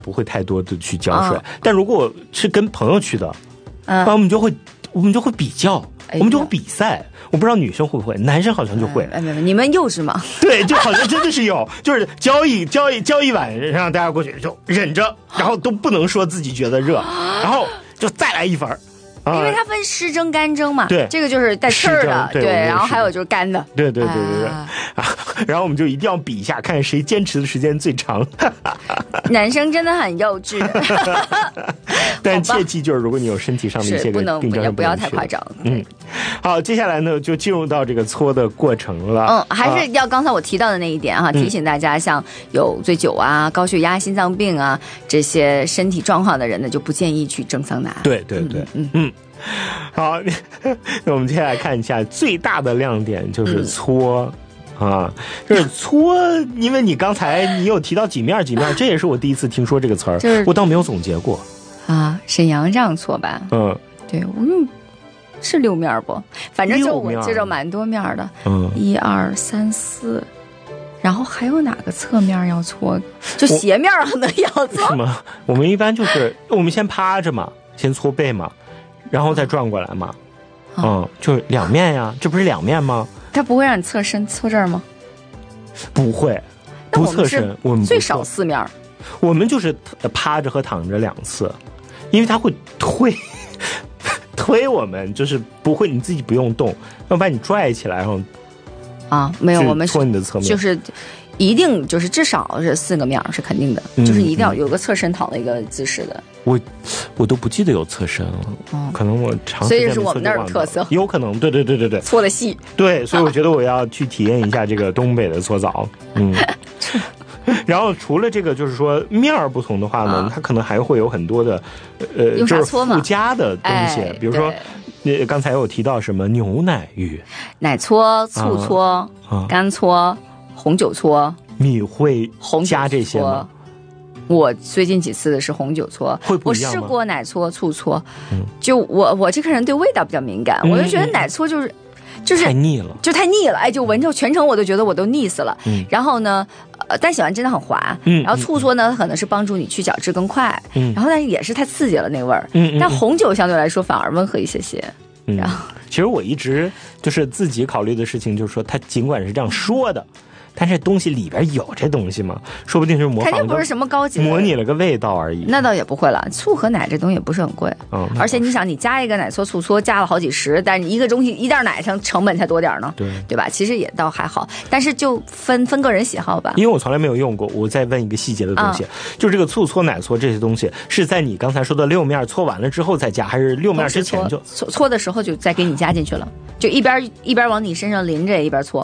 不会太多的去浇水，但如果是跟朋友去的，我们就会比较，我们就会比赛。我不知道女生会不会，男生好像就会。 你们幼稚吗？ 对，就好像真的是有，就是浇一碗，让大家过去就忍着，然后都不能说自己觉得热，然后就再来一份。 因为它分湿蒸干蒸嘛， 对， 这个就是带刺儿的，对，然后还有就是干的， 对，然后我们就一定要比一下，看谁坚持的时间最长。 男生真的很幼稚， 但切记就是如果你有身体上的一些个病症， 不要太夸张。 好，接下来呢就进入到这个搓的过程了。 还是要刚才我提到的那一点哈，提醒大家，像有醉酒啊、高血压、心脏病啊这些身体状况的人呢，就不建议去蒸桑拿。 对，好，那我们接下来看一下最大的亮点就是搓。就是搓，因为你刚才你有提到几面，这也是我第一次听说这个词儿，我倒没有总结过啊。沈阳这样搓吧，对，我用是6面不？反正就我记着蛮多面的，1、2、3、4，然后还有哪个侧面要搓？就斜面可能要搓。 是吗？我们一般就是我们先趴着嘛，先搓背嘛，然后再转过来嘛，就是2面呀，这不是2面吗？ 他不会让你侧身搓这儿吗？ 不会，不侧身。我们最少4面。 我们就是趴着和躺着2次，因为他会推我们，就是不会，你自己不用动，要把你拽起来，然后没有，我们搓你的侧面， 就是一定就是至少是4个面是肯定的，就是一定要有个侧身躺的一个姿势的。我都不记得有侧身了，可能我长时间没搓就忘了， 所以是我们那儿的特色， 有可能，对， 搓的细， 对，所以我觉得我要去体验一下这个东北的搓澡，然后除了这个，就是说面儿不同的话呢，它可能还会有很多的就是附加的东西，比如说刚才有提到什么牛奶浴、 奶搓、醋搓、干搓、红酒搓， 你会加这些吗？ 我最近几次的是红酒搓， 会不一样吗？ 我试过奶搓、醋搓，就我这个人对味道比较敏感，我就觉得奶搓就是太腻了， 就闻着全程我都觉得我都腻死了。然后呢，但洗完真的很滑。然后醋搓呢，它可能是帮助你去角质更快。然后但是也是太刺激了那味儿。但红酒相对来说反而温和一些些。然后其实我一直就是自己考虑的事情，就是说它尽管是这样说的。但这东西里边有这东西吗？说不定是模仿， 肯定不是什么高级的， 模拟了个味道而已。 那倒也不会了，醋和奶这东西也不是很贵，而且你想，你加一个奶搓、醋搓，加了好几十，但是一个东西一袋奶成本才多点呢，对吧？其实也倒还好，但是就分个人喜好吧。 因为我从来没有用过，我再问一个细节的东西，就是这个醋搓、奶搓这些东西是在你刚才说的6面搓完了之后再加，还是6面之前就搓的时候就再给你加进去了，就一边往你身上淋着一边搓。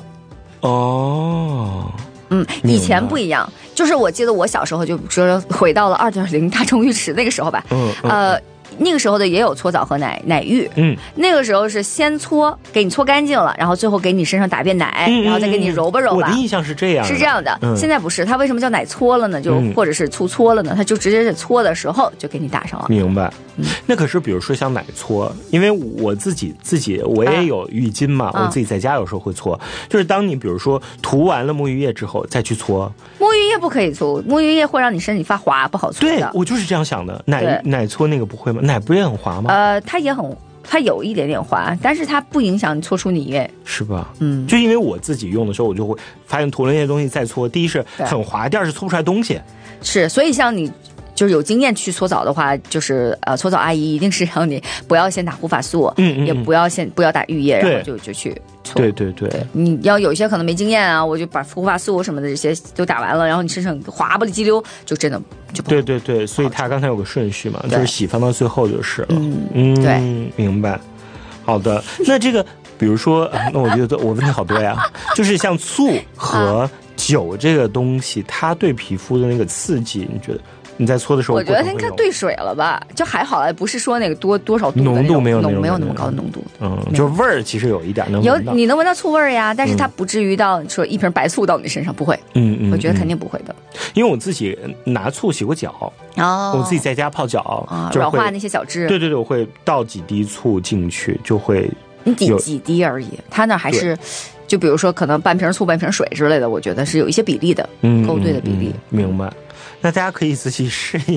以前不一样，就是我记得我小时候就说回到了2.0大众浴池那个时候吧，那个时候的也有搓澡和奶浴，那个时候是先搓，给你搓干净了，然后最后给你身上打遍奶，然后再给你揉吧。 我的印象是这样， 是这样的。现在不是，它为什么叫奶搓了呢？就或者是醋搓了呢？它就直接是搓的时候就给你打上了。 明白。那可是比如说像奶搓，因为我自己我也有浴巾嘛，我自己在家有时候会搓，就是当你比如说涂完了沐浴液之后再去搓， 沐浴液不可以搓，沐浴液会让你身体发滑，不好搓的。 对，我就是这样想的。奶搓那个不会吗？奶不也很滑吗？ 它有一点点滑，但是它不影响你搓出泥液， 是吧？就因为我自己用的时候，我就会发现涂了那些东西再搓，第一是很滑，第二是搓不出来东西。是， 所以像你就是有经验去搓澡的话，就是搓澡阿姨一定是让你不要先打护发素，也不要打浴液，然后就去搓。 对， 你要有一些可能没经验啊，我就把护发素什么的这些都打完了，然后你身上滑不溜叽溜，就真的就不好。 对，所以他刚才有个顺序嘛，就是洗放到最后就是了。 对， 明白。好的，那这个比如说，那我觉得我问题好多呀，就是像醋和酒这个东西，它对皮肤的那个刺激，你觉得？你在搓的时候， 我觉得它应该兑水了吧，就还好了，不是说那个多少度的浓度没有那么高的浓度， 就是味儿其实有一点能闻到，你能闻到醋味儿呀，但是它不至于到说一瓶白醋到你身上，不会，我觉得肯定不会的， 因为我自己拿醋洗过脚，我自己在家泡脚， 软化那些角质， 对，我会倒几滴醋进去，就会你抵几滴而已，它那还是。就比如说可能半瓶醋半瓶水之类的，我觉得是有一些比例的，勾兑的比例。 明白。 那大家可以自己试一